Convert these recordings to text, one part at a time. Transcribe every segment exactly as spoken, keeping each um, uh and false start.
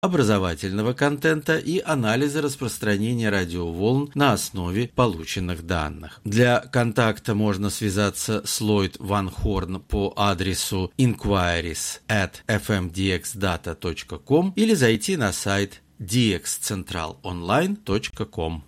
образовательного контента и анализа распространения радиоволн на основе полученных данных. Для контакта можно связаться с Ллойд Ван Хорн по адресу inquiries at эф эм ди экс дата точка ком или зайти на сайт ди экс централ онлайн точка ком.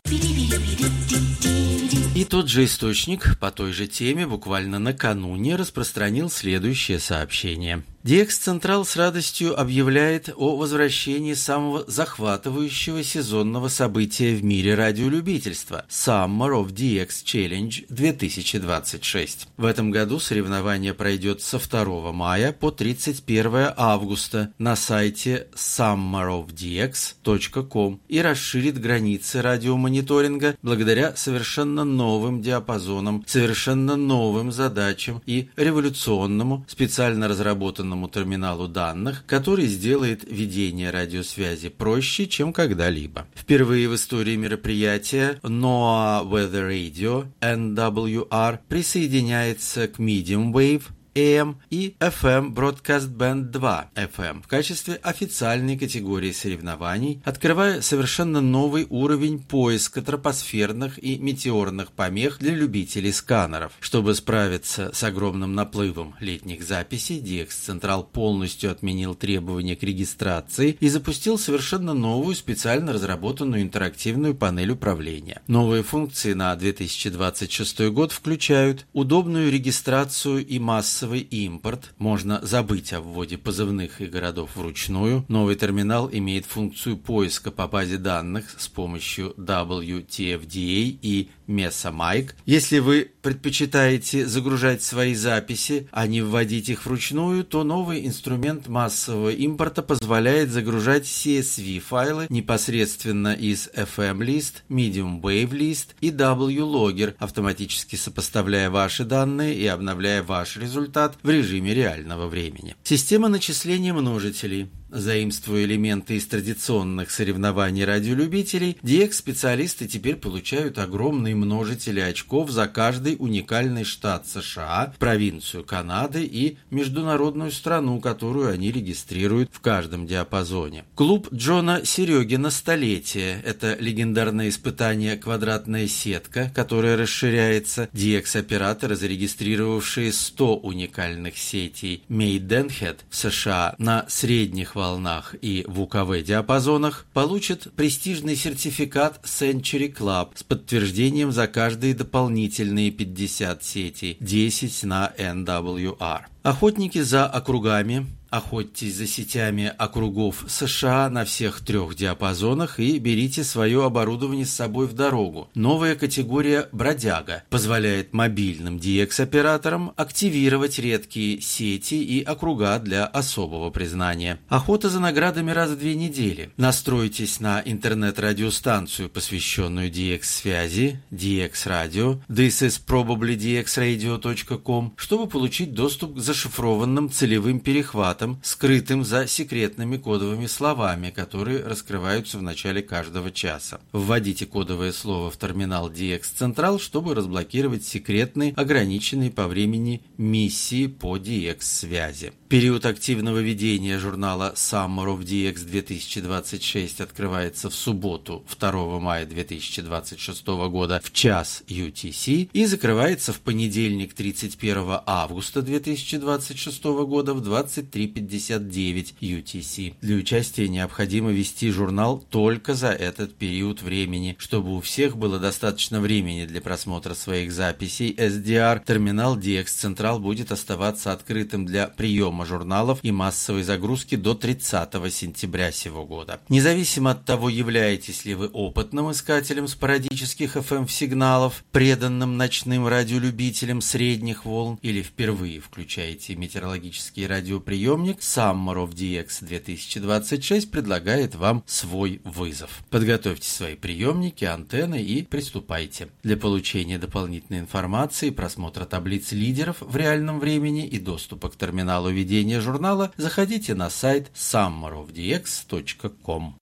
И тот же источник по той же теме буквально накануне распространил следующее сообщение. ди экс Централ с радостью объявляет о возвращении самого захватывающего сезонного события в мире радиолюбительства – Summer of ди экс Challenge две тысячи двадцать шесть. В этом году соревнование пройдет со второго мая по тридцать первое августа на сайте саммер оф ди экс точка ком и расширит границы радиомониторинга благодаря совершенно новым диапазонам, совершенно новым задачам и революционному специально разработанному терминалу данных, который сделает ведение радиосвязи проще, чем когда-либо. Впервые в истории мероприятия ноа Weather Radio эн дабл ю ар присоединяется к Medium Wave эй эм и эф эм Broadcast Band два эф эм в качестве официальной категории соревнований, открывая совершенно новый уровень поиска тропосферных и метеорных помех для любителей сканеров. Чтобы справиться с огромным наплывом летних записей, ди экс Централ полностью отменил требования к регистрации и запустил совершенно новую специально разработанную интерактивную панель управления. Новые функции на две тысячи двадцать шестой год включают удобную регистрацию и массовую импорт, можно забыть о вводе позывных и городов вручную. Новый терминал имеет функцию поиска по базе данных с помощью дабл ю ти эф ди эй и Mesomic. Если вы предпочитаете загружать свои записи, а не вводить их вручную, то новый инструмент массового импорта позволяет загружать си эс ви-файлы непосредственно из эф эм-list, Medium Wave-list и дабл ю-logger, автоматически сопоставляя ваши данные и обновляя ваш результат в режиме реального времени. Система начисления множителей. Заимствуя элементы из традиционных соревнований радиолюбителей, ди экс-специалисты теперь получают огромные множители очков за каждый уникальный штат США, провинцию Канады и международную страну, которую они регистрируют в каждом диапазоне. Клуб Джона Серегина «Столетие» — это легендарное испытание «Квадратная сетка», которое расширяется. ди экс-операторы, зарегистрировавшие сто уникальных сетей Maidenhead в США на средних волнах волнах и в УКВ-диапазонах, получат престижный сертификат Century Club с подтверждением за каждые дополнительные пятьдесят сетей, десять на эн дабл ю ар. Охотники за округами. Охотьтесь за сетями округов США на всех трех диапазонах и берите свое оборудование с собой в дорогу. Новая категория «Бродяга» позволяет мобильным ди экс-операторам активировать редкие сети и округа для особого признания. Охота за наградами раз в две недели. Настройтесь на интернет-радиостанцию, посвященную ди экс-связи, ди экс-радио, this is probably ди экс radio точка ком, чтобы получить доступ к зашифрованным целевым перехватам, скрытым за секретными кодовыми словами, которые раскрываются в начале каждого часа. Вводите кодовое слово в терминал ди экс Централ, чтобы разблокировать секретные, ограниченные по времени миссии по ди экс-связи. Период активного ведения журнала Summer of ди экс две тысячи двадцать шесть открывается в субботу, второго мая две тысячи двадцать шестого года в час ю ти си и закрывается в понедельник, тридцать первого августа две тысячи двадцать шестого года в двадцать три пятьдесят девять ю ти си. Для участия необходимо вести журнал только за этот период времени. Чтобы у всех было достаточно времени для просмотра своих записей эс ди ар, терминал ди экс Централ будет оставаться открытым для приема журналов и массовой загрузки до тридцатого сентября сего года. Независимо от того, являетесь ли вы опытным искателем спорадических эф эм-сигналов, преданным ночным радиолюбителем средних волн или впервые включаете метеорологический радиоприемник, Summer of ди экс две тысячи двадцать шесть предлагает вам свой вызов. Подготовьте свои приемники, антенны и приступайте. Для получения дополнительной информации, просмотра таблиц лидеров в реальном времени и доступа к терминалу ведения журнала, заходите на сайт саммер оф ди экс точка ком.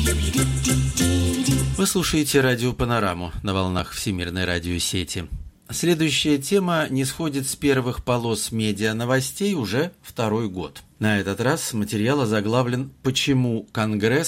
Вы слушаете радио Панораму на волнах Всемирной радиосети. Следующая тема не сходит с первых полос медиа-новостей уже второй год. На этот раз материал озаглавлен «Почему Конгресс